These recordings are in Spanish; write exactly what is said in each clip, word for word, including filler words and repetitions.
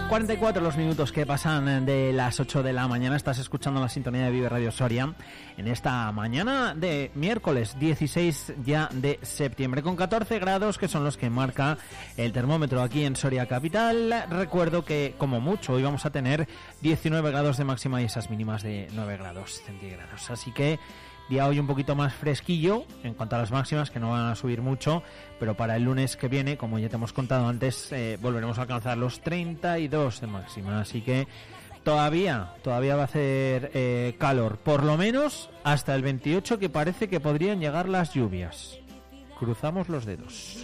cuarenta y cuatro los minutos que pasan de las ocho de la mañana. Estás escuchando la sintonía de Vive Radio Soria en esta mañana de miércoles dieciséis ya de septiembre, con catorce grados, que son los que marca el termómetro aquí en Soria capital. Recuerdo que como mucho hoy vamos a tener diecinueve grados de máxima y esas mínimas de nueve grados centígrados, así que día hoy un poquito más fresquillo en cuanto a las máximas, que no van a subir mucho, pero para el lunes que viene, como ya te hemos contado antes, eh, volveremos a alcanzar los treinta y dos de máxima, así que todavía, todavía va a hacer eh, calor, por lo menos hasta el veintiocho, que parece que podrían llegar las lluvias. Cruzamos los dedos.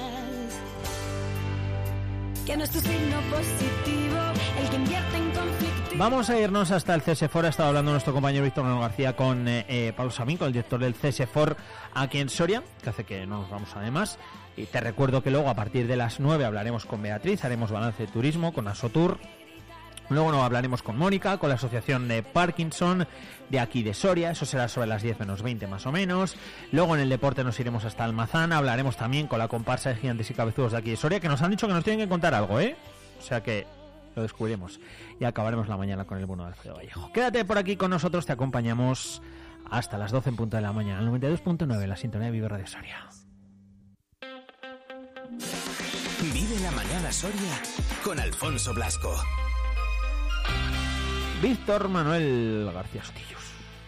Que no es tu signo positivo, el que invierte en conflicto. Vamos a irnos hasta el CESEFOR. Ha estado hablando nuestro compañero Víctor Manuel García con eh, eh, Pablo Samín, con el director del CESEFOR aquí en Soria, que hace que no nos vamos además. Y te recuerdo que luego a partir de las nueve hablaremos con Beatriz, haremos balance de turismo con Asotur. Luego nos hablaremos con Mónica, con la asociación de Parkinson de aquí de Soria, eso será sobre las diez menos veinte más o menos. Luego en el deporte nos iremos hasta Almazán, hablaremos también con la comparsa de gigantes y cabezudos de aquí de Soria, que nos han dicho que nos tienen que contar algo, ¿eh? O sea que lo descubriremos y acabaremos la mañana con el bueno de Alfredo Vallejo. Quédate por aquí con nosotros, te acompañamos hasta las doce en punto de la mañana, al noventa y dos punto nueve, la sintonía de Vive Radio Soria. Vive la mañana Soria con Alfonso Blasco. Víctor Manuel García Sotillos.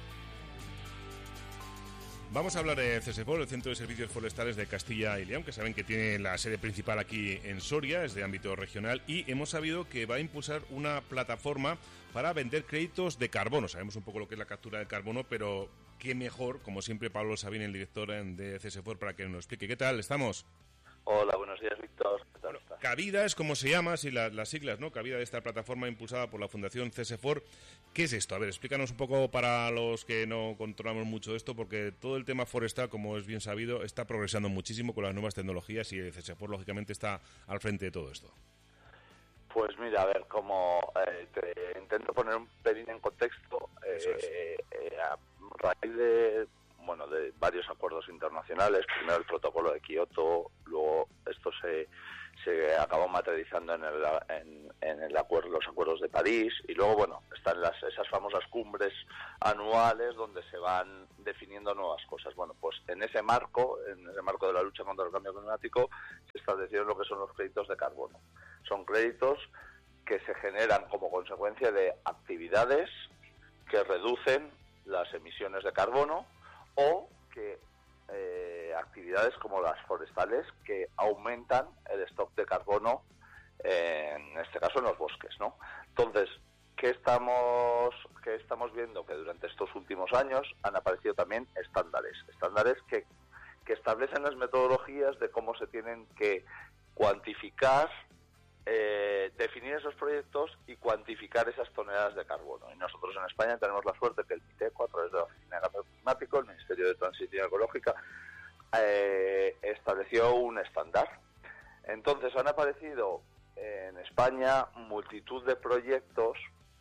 Vamos a hablar de CESEFOR, el Centro de Servicios Forestales de Castilla y León, que saben que tiene la sede principal aquí en Soria, es de ámbito regional, y hemos sabido que va a impulsar una plataforma para vender créditos de carbono. Sabemos un poco lo que es la captura de carbono, pero qué mejor, como siempre, Pablo Sabín, el director de CESEFOR, para que nos explique. ¿Qué tal? ¿Estamos? Hola, buenos días, Víctor. ¿Qué tal estás? Cavida es como se llama, sí, la, las siglas, ¿no? Cavida, de esta plataforma impulsada por la Fundación CESEFOR. ¿Qué es esto? A ver, explícanos un poco para los que no controlamos mucho esto, porque todo el tema forestal, como es bien sabido, está progresando muchísimo con las nuevas tecnologías y el CESEFOR, lógicamente, está al frente de todo esto. Pues mira, a ver, como eh, te intento poner un pelín en contexto, eh, es. eh, a raíz de... bueno, de varios acuerdos internacionales, primero el protocolo de Kioto, luego esto se, se acabó materializando en, el, en, en el acuerdo, los acuerdos de París, y luego, bueno, están las, esas famosas cumbres anuales donde se van definiendo nuevas cosas. Bueno, pues en ese marco, en ese marco de la lucha contra el cambio climático, se establecieron lo que son los créditos de carbono. Son créditos que se generan como consecuencia de actividades que reducen las emisiones de carbono, o que eh, actividades como las forestales que aumentan el stock de carbono, eh, en este caso en los bosques, ¿no? Entonces, ¿qué estamos, qué estamos viendo? Que durante estos últimos años han aparecido también estándares, estándares que, que establecen las metodologías de cómo se tienen que cuantificar, Eh, definir esos proyectos y cuantificar esas toneladas de carbono. Y nosotros en España tenemos la suerte que el MITECO, a través de la Oficina de Cambio Climático, el Ministerio de Transición Ecológica, eh, estableció un estándar. Entonces han aparecido en España multitud de proyectos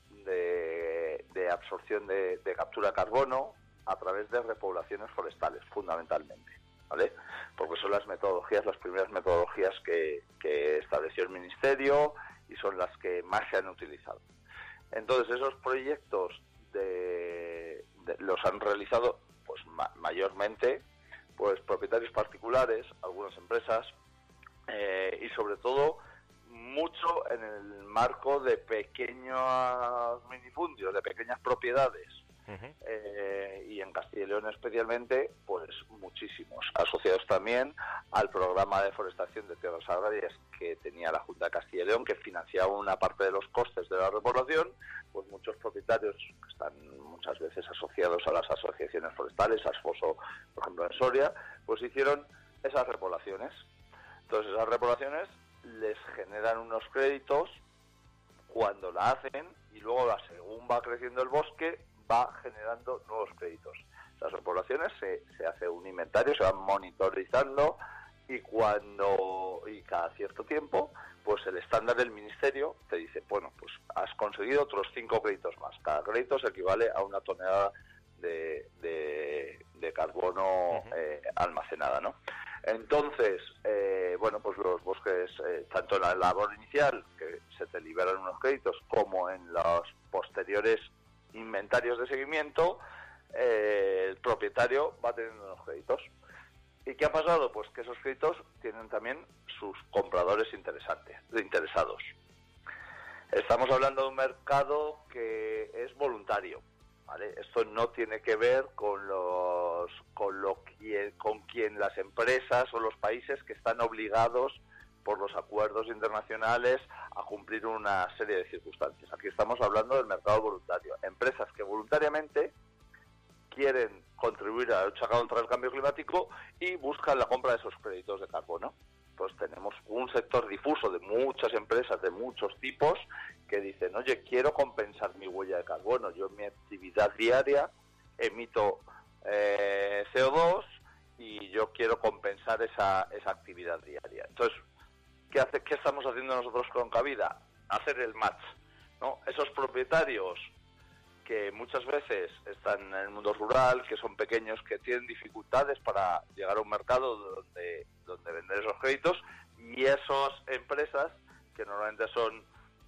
de, de absorción de, de captura de carbono a través de repoblaciones forestales, fundamentalmente, ¿vale? Porque son las metodologías, las primeras metodologías que, que estableció el Ministerio y son las que más se han utilizado. Entonces, esos proyectos de, de, los han realizado pues ma- mayormente pues propietarios particulares, algunas empresas, eh, y sobre todo mucho en el marco de pequeños minifundios, de pequeñas propiedades. Uh-huh. Eh, y en Castilla y León especialmente, pues muchísimos, asociados también al programa de forestación de tierras agrarias que tenía la Junta de Castilla y León, que financiaba una parte de los costes de la repoblación. Pues muchos propietarios que están muchas veces asociados a las asociaciones forestales, Asfoso, por ejemplo en Soria, pues hicieron esas repoblaciones. Entonces esas repoblaciones les generan unos créditos cuando la hacen, y luego según va creciendo el bosque va generando nuevos créditos. Las repoblaciones se, se hace un inventario, se van monitorizando, y cuando y cada cierto tiempo pues el estándar del ministerio te dice, bueno, pues has conseguido otros cinco créditos más. Cada crédito se equivale a una tonelada de, de, de carbono uh-huh. eh, almacenada, ¿no? Entonces, eh, bueno, pues los bosques, eh, tanto en la labor inicial, que se te liberan unos créditos como en los posteriores inventarios de seguimiento, eh, el propietario va teniendo unos créditos. ¿Y qué ha pasado? Pues que esos créditos tienen también sus compradores interesantes, interesados. Estamos hablando de un mercado que es voluntario, ¿vale? Esto no tiene que ver con los con lo que, con quien las empresas o los países que están obligados por los acuerdos internacionales a cumplir una serie de circunstancias. Aquí estamos hablando del mercado voluntario. Empresas que voluntariamente quieren contribuir a la lucha contra el cambio climático y buscan la compra de esos créditos de carbono. Pues tenemos un sector difuso de muchas empresas de muchos tipos que dicen, oye, quiero compensar mi huella de carbono. Yo en mi actividad diaria emito eh, C O dos y yo quiero compensar esa, esa actividad diaria. Entonces, ¿qué, hace, ¿qué estamos haciendo nosotros con Cabida? Hacer el match, ¿no? Esos propietarios que muchas veces están en el mundo rural, que son pequeños, que tienen dificultades para llegar a un mercado donde, donde vender esos créditos, y esas empresas que normalmente son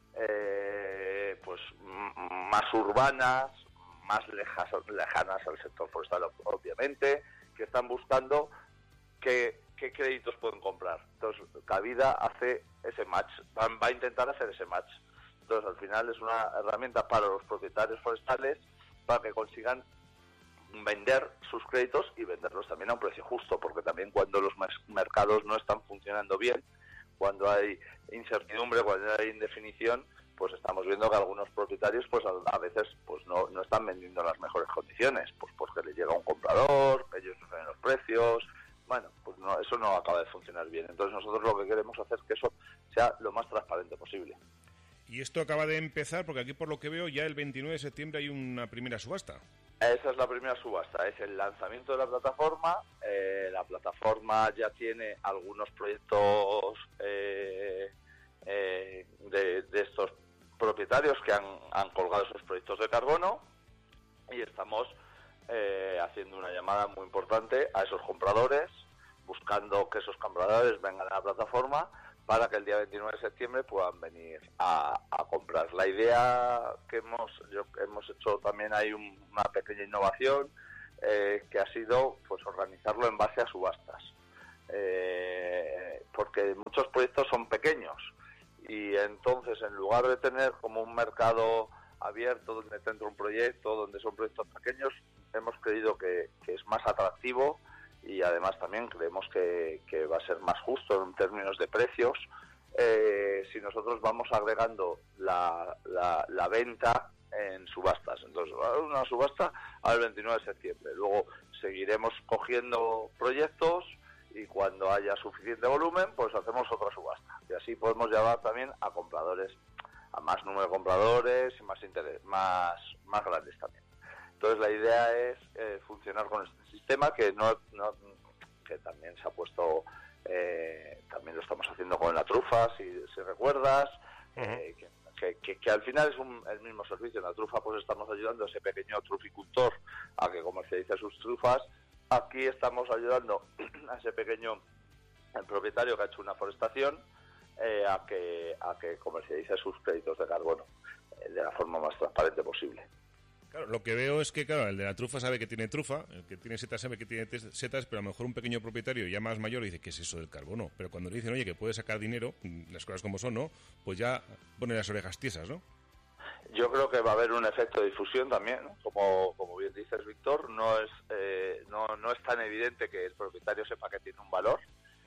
eh, pues m- más urbanas, más lejas, lejanas al sector forestal, obviamente, que están buscando qué, qué créditos pueden comprar. Entonces, Cabida hace ese match, va, va a intentar hacer ese match. Entonces, al final es una herramienta para los propietarios forestales para que consigan vender sus créditos y venderlos también a un precio justo, porque también cuando los mercados no están funcionando bien, cuando hay incertidumbre, cuando hay indefinición, pues estamos viendo que algunos propietarios pues a, a veces pues no, no están vendiendo en las mejores condiciones, pues porque les llega un comprador, ellos no saben los precios, bueno, pues no, eso no acaba de funcionar bien. Entonces nosotros lo que queremos hacer es que eso sea lo más transparente posible. Y esto acaba de empezar, porque aquí por lo que veo ya el veintinueve de septiembre hay una primera subasta. Esa es la primera subasta, es el lanzamiento de la plataforma. Eh, la plataforma ya tiene algunos proyectos eh, eh, de, de estos propietarios que han, han colgado esos proyectos de carbono, y estamos eh, haciendo una llamada muy importante a esos compradores, buscando que esos compradores vengan a la plataforma para que el día veintinueve de septiembre puedan venir a, a comprar. La idea que hemos yo, hemos hecho también, hay un, una pequeña innovación eh, que ha sido pues organizarlo en base a subastas, eh, porque muchos proyectos son pequeños y entonces en lugar de tener como un mercado abierto donde te entra un proyecto, donde son proyectos pequeños, hemos creído que, que es más atractivo. Y además también creemos que, que va a ser más justo en términos de precios eh, si nosotros vamos agregando la, la, la venta en subastas. Entonces, va a haber una subasta al veintinueve de septiembre. Luego seguiremos cogiendo proyectos y cuando haya suficiente volumen, pues hacemos otra subasta. Y así podemos llevar también a compradores, a más número de compradores y más interés, más, más grandes también. Entonces la idea es eh, funcionar con este sistema que no, no que también se ha puesto, eh, también lo estamos haciendo con la trufa, si, si recuerdas, uh-huh. eh, que, que, que, que al final es un, el mismo servicio. En la trufa pues estamos ayudando a ese pequeño truficultor a que comercialice sus trufas. Aquí estamos ayudando a ese pequeño el propietario que ha hecho una forestación eh, a que a que comercialice sus créditos de carbono eh, de la forma más transparente posible. Claro, lo que veo es que, claro, el de la trufa sabe que tiene trufa, el que tiene setas sabe que tiene setas, pero a lo mejor un pequeño propietario ya más mayor dice, ¿qué es eso del carbono? Pero cuando le dicen, oye, que puede sacar dinero, las cosas como son, ¿no? Pues ya pone las orejas tiesas, ¿no? Yo creo que va a haber un efecto de difusión también, ¿no? Como, como bien dices, Víctor, no es, eh, no, no es tan evidente que el propietario sepa que tiene un valor,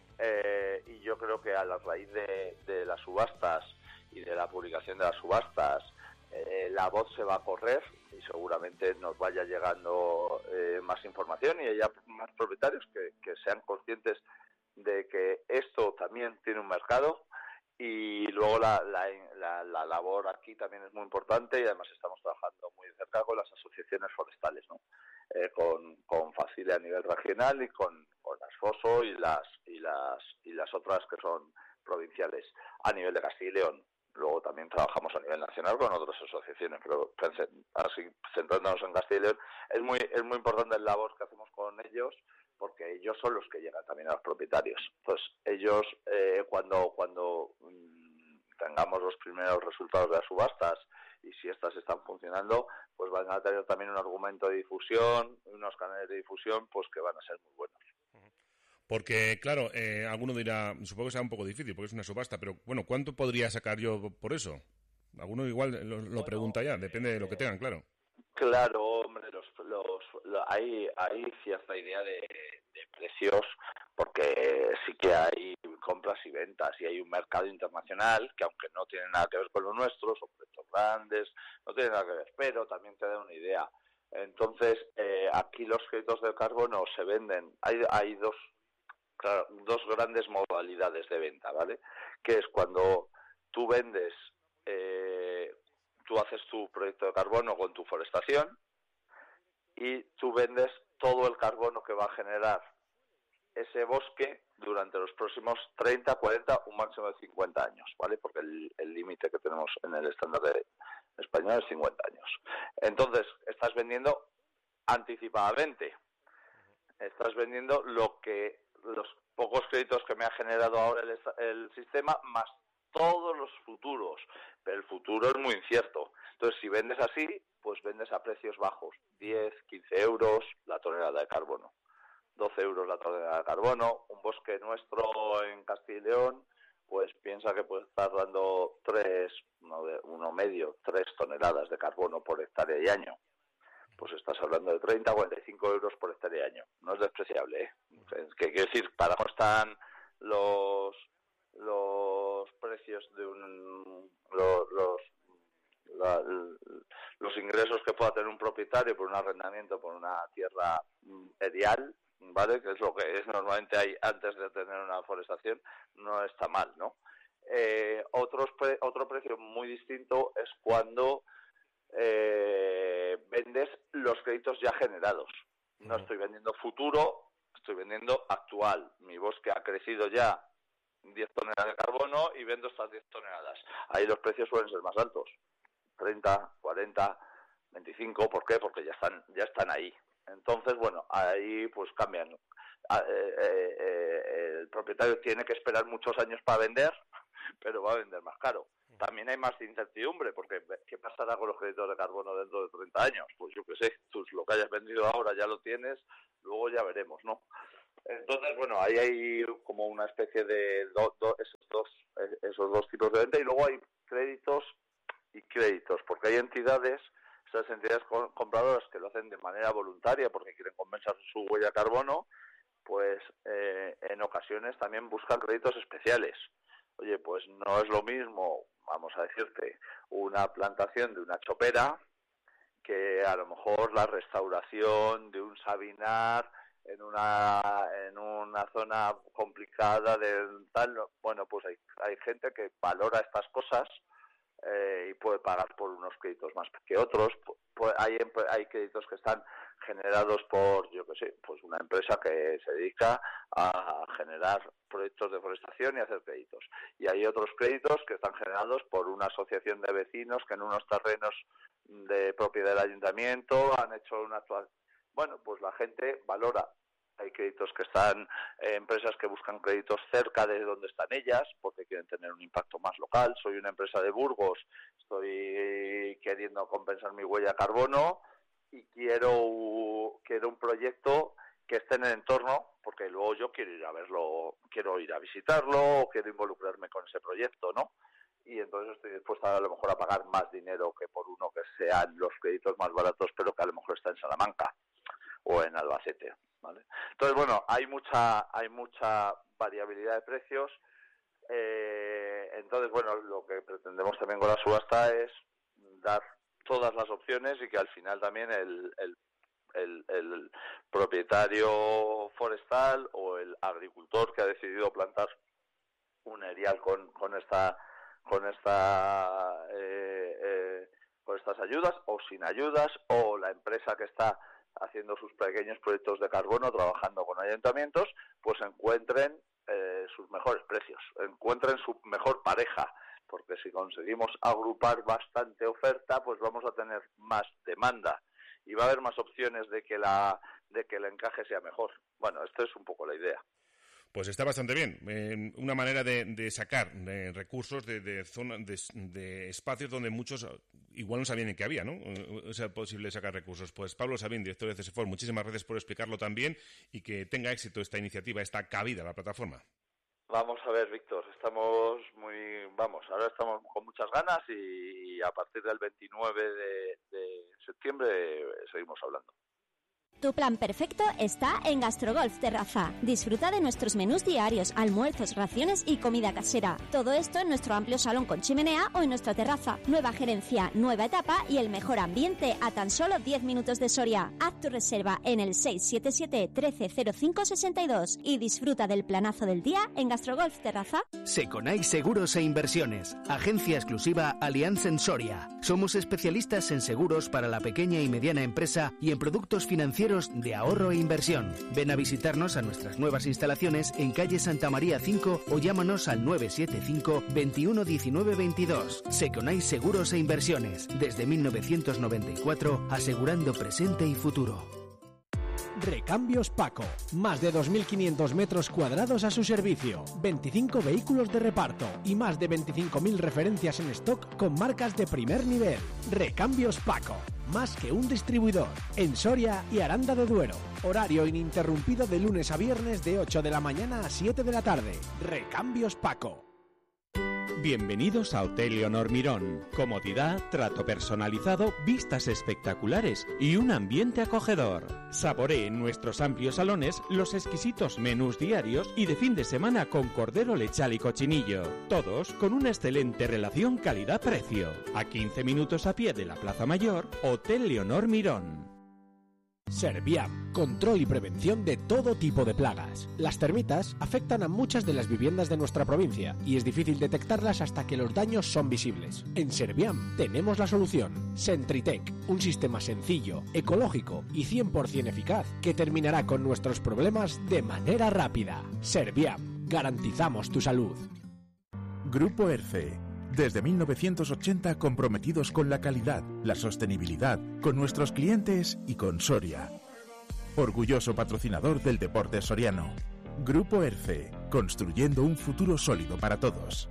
eh, y yo creo que a la raíz de, de las subastas y de la publicación de las subastas, Eh, la voz se va a correr y seguramente nos vaya llegando eh, más información y haya más propietarios que, que sean conscientes de que esto también tiene un mercado. Y luego la, la, la, la labor aquí también es muy importante y además estamos trabajando muy cerca con las asociaciones forestales, ¿no? Eh, con, con Facile a nivel regional y con, con Asfoso y las, y, las, y las otras que son provinciales a nivel de Castilla y León. Luego también trabajamos a nivel nacional con otras asociaciones, pero así centrándonos en Castilla y León, es muy es muy importante el labor que hacemos con ellos, porque ellos son los que llegan también a los propietarios. Entonces ellos eh, cuando cuando tengamos los primeros resultados de las subastas y si estas están funcionando, pues van a tener también un argumento de difusión, unos canales de difusión, pues que van a ser muy buenos. Porque, claro, eh, alguno dirá, supongo que será un poco difícil porque es una subasta, pero bueno, ¿cuánto podría sacar yo por eso? Alguno igual lo, lo bueno, pregunta ya, depende eh, de lo que tengan, claro. Claro, hombre, los, los, los, hay, hay cierta idea de, de precios porque sí que hay compras y ventas y hay un mercado internacional que aunque no tiene nada que ver con lo nuestro, son precios grandes, no tiene nada que ver, pero también te da una idea. Entonces, eh, aquí los créditos de carbono se venden, hay, hay dos, claro, dos grandes modalidades de venta, ¿vale? Que es cuando tú vendes... Eh, tú haces tu proyecto de carbono con tu forestación y tú vendes todo el carbono que va a generar ese bosque durante los próximos treinta, cuarenta, un máximo de cincuenta años, ¿vale? Porque el límite que tenemos en el estándar de español es cincuenta años. Entonces, estás vendiendo anticipadamente. Estás vendiendo lo que los pocos créditos que me ha generado ahora el, el sistema, más todos los futuros, pero el futuro es muy incierto. Entonces, si vendes así, pues vendes a precios bajos, diez, quince euros la tonelada de carbono, doce euros la tonelada de carbono. Un bosque nuestro en Castilla y León, pues piensa que puede estar dando tres, uno, de, uno medio, tres toneladas de carbono por hectárea y año. Pues estás hablando de treinta, cuarenta y cinco euros por hectárea y año. No es despreciable, ¿eh? ¿Qué quiere decir? Para cómo están los... los precios de un los los, la, los ingresos que pueda tener un propietario por un arrendamiento por una tierra erial, ¿vale? Que es lo que es normalmente hay antes de tener una forestación, no está mal, ¿no? Eh, otros pre, otro precio muy distinto es cuando eh, vendes los créditos ya generados. No estoy vendiendo futuro, estoy vendiendo actual. Mi bosque ha crecido ya diez toneladas de carbono y vendo estas diez toneladas. Ahí los precios suelen ser más altos, treinta, cuarenta, veinticinco, ¿por qué? Porque ya están ya están ahí. Entonces, bueno, ahí pues cambian. Eh, eh, eh, el propietario tiene que esperar muchos años para vender, pero va a vender más caro. También hay más incertidumbre, porque ¿qué pasará con los créditos de carbono dentro de treinta años? Pues yo qué sé, tú lo que hayas vendido ahora ya lo tienes, luego ya veremos, ¿no? Entonces, bueno, ahí hay como una especie de do, do, esos dos esos dos tipos de venta y luego hay créditos y créditos, porque hay entidades, esas entidades compradoras que lo hacen de manera voluntaria porque quieren compensar su huella de carbono, pues eh, en ocasiones también buscan créditos especiales. Oye, pues no es lo mismo, vamos a decirte, una plantación de una chopera que a lo mejor la restauración de un sabinar en una en una zona complicada de tal. Bueno, pues hay hay gente que valora estas cosas eh, y puede pagar por unos créditos más que otros. Pues hay hay créditos que están generados por, yo qué sé, pues una empresa que se dedica a generar proyectos de forestación y hacer créditos. Y hay otros créditos que están generados por una asociación de vecinos que en unos terrenos de propiedad del ayuntamiento han hecho una actuación. Bueno, pues la gente valora. Hay créditos que están, eh, empresas que buscan créditos cerca de donde están ellas, porque quieren tener un impacto más local. Soy una empresa de Burgos, estoy queriendo compensar mi huella de carbono y quiero, quiero un proyecto que esté en el entorno, porque luego yo quiero ir a verlo, quiero ir a visitarlo, quiero involucrarme con ese proyecto, ¿no? Y entonces estoy dispuesta a lo mejor a pagar más dinero que por uno que sean los créditos más baratos, pero que a lo mejor está en Salamanca o en Albacete, ¿vale? Entonces, bueno, hay mucha hay mucha variabilidad de precios. Eh, entonces, bueno, lo que pretendemos también con la subasta es dar todas las opciones y que al final también el, el, el, el propietario forestal o el agricultor que ha decidido plantar un erial con, con esta con esta eh, eh, con estas ayudas o sin ayudas, o la empresa que está haciendo sus pequeños proyectos de carbono, trabajando con ayuntamientos, pues encuentren eh, sus mejores precios, encuentren su mejor pareja, porque si conseguimos agrupar bastante oferta, pues vamos a tener más demanda y va a haber más opciones de que la de que el encaje sea mejor. Bueno, esto es un poco la idea. Pues está bastante bien. Eh, una manera de, de sacar de recursos de, de, zona, de, de espacios donde muchos igual no sabían que había, ¿no? O sea, posible sacar recursos. Pues Pablo Sabin, director de CESEFOR, muchísimas gracias por explicarlo también y que tenga éxito esta iniciativa, esta cabida, la plataforma. Vamos a ver, Víctor, estamos muy, vamos, ahora estamos con muchas ganas y, y a partir del veintinueve de, de septiembre seguimos hablando. Tu plan perfecto está en Gastrogolf Terraza. Disfruta de nuestros menús diarios, almuerzos, raciones y comida casera. Todo esto en nuestro amplio salón con chimenea o en nuestra terraza. Nueva gerencia, nueva etapa y el mejor ambiente a tan solo diez minutos de Soria. Haz tu reserva en el seis siete siete, trece cero cinco, sesenta y dos y disfruta del planazo del día en Gastrogolf Terraza. Seconai Seguros e Inversiones. Agencia exclusiva Allianz en Soria. Somos especialistas en seguros para la pequeña y mediana empresa y en productos financieros de ahorro e inversión. Ven a visitarnos a nuestras nuevas instalaciones en calle Santa María cinco o llámanos al nueve siete cinco, veintiuno diecinueve veintidós. Seconai Seguros e Inversiones. Desde mil novecientos noventa y cuatro, asegurando presente y futuro. Recambios Paco. Más de dos mil quinientos metros cuadrados a su servicio, veinticinco vehículos de reparto y más de veinticinco mil referencias en stock con marcas de primer nivel. Recambios Paco. Más que un distribuidor. En Soria y Aranda de Duero. Horario ininterrumpido de lunes a viernes de ocho de la mañana a siete de la tarde. Recambios Paco. Bienvenidos a Hotel Leonor Mirón. Comodidad, trato personalizado, vistas espectaculares y un ambiente acogedor. Saboree en nuestros amplios salones los exquisitos menús diarios y de fin de semana con cordero lechal y cochinillo. Todos con una excelente relación calidad-precio. A quince minutos a pie de la Plaza Mayor, Hotel Leonor Mirón. Serviam, control y prevención de todo tipo de plagas. Las termitas afectan a muchas de las viviendas de nuestra provincia y es difícil detectarlas hasta que los daños son visibles. En Serviam tenemos la solución. Sentritec, un sistema sencillo, ecológico y cien por ciento eficaz que terminará con nuestros problemas de manera rápida. Serviam, garantizamos tu salud. Grupo ERCE. Desde mil novecientos ochenta comprometidos con la calidad, la sostenibilidad, con nuestros clientes y con Soria. Orgulloso patrocinador del deporte soriano. Grupo ERCE, construyendo un futuro sólido para todos.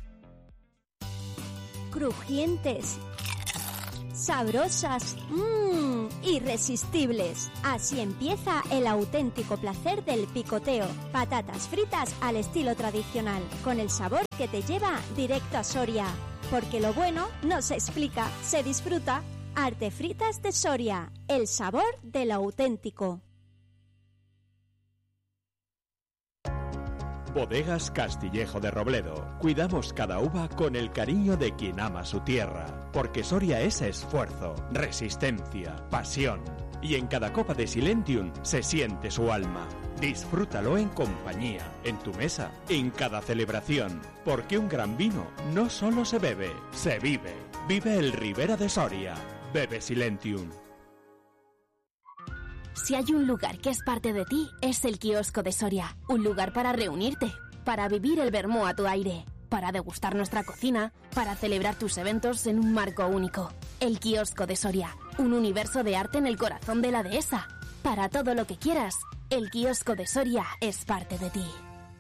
Crujientes, sabrosas, mmm, irresistibles. Así empieza el auténtico placer del picoteo. Patatas fritas al estilo tradicional, con el sabor que te lleva directo a Soria. Porque lo bueno no se explica, se disfruta. Arte Fritas de Soria, el sabor de lo auténtico. Bodegas Castillejo de Robledo. Cuidamos cada uva con el cariño de quien ama su tierra. Porque Soria es esfuerzo, resistencia, pasión. Y en cada copa de Silentium se siente su alma. Disfrútalo en compañía, en tu mesa, en cada celebración. Porque un gran vino no solo se bebe, se vive. Vive el Ribera de Soria. Bebe Silentium. Si hay un lugar que es parte de ti, es el Kiosco de Soria. Un lugar para reunirte, para vivir el vermú a tu aire, para degustar nuestra cocina, para celebrar tus eventos en un marco único. El Kiosco de Soria, un universo de arte en el corazón de la dehesa. Para todo lo que quieras, el Kiosco de Soria es parte de ti.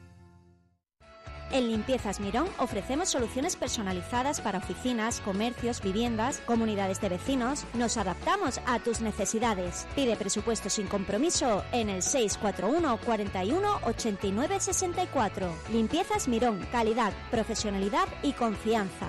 En Limpiezas Mirón ofrecemos soluciones personalizadas para oficinas, comercios, viviendas, comunidades de vecinos. Nos adaptamos a tus necesidades. Pide presupuesto sin compromiso en el seis cuatro uno, cuarenta y uno, ochenta y nueve, sesenta y cuatro. Limpiezas Mirón, calidad, profesionalidad y confianza.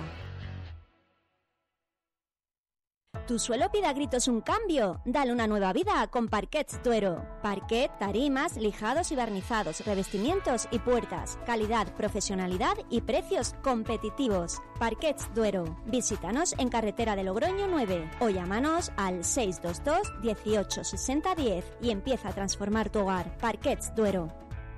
¿Tu suelo pide a gritos un cambio? Dale una nueva vida con Parquets Duero. Parquet, tarimas, lijados y barnizados, revestimientos y puertas. Calidad, profesionalidad y precios competitivos. Parquets Duero. Visítanos en Carretera de Logroño nueve o llámanos al seis dos dos, dieciocho, sesenta, diez y empieza a transformar tu hogar. Parquets Duero.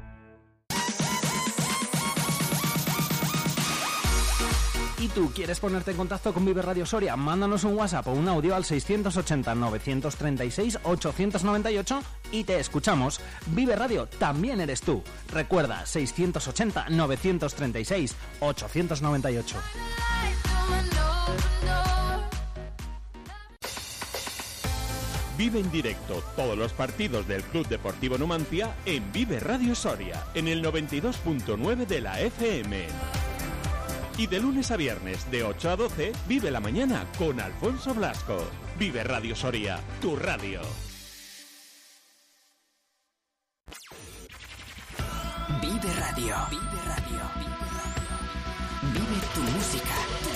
¿Y tú quieres ponerte en contacto con Vive Radio Soria? Mándanos un WhatsApp o un audio al seiscientos ochenta, novecientos treinta y seis, ochocientos noventa y ocho y te escuchamos. Vive Radio también eres tú. Recuerda, seiscientos ochenta, novecientos treinta y seis, ochocientos noventa y ocho. Vive en directo todos los partidos del Club Deportivo Numancia en Vive Radio Soria, en el noventa y dos punto nueve de la F M. Y de lunes a viernes, de ocho a doce, vive la mañana con Alfonso Blasco. Vive Radio Soria, tu radio. Vive Radio. Vive Radio. Vive Radio. Vive tu música.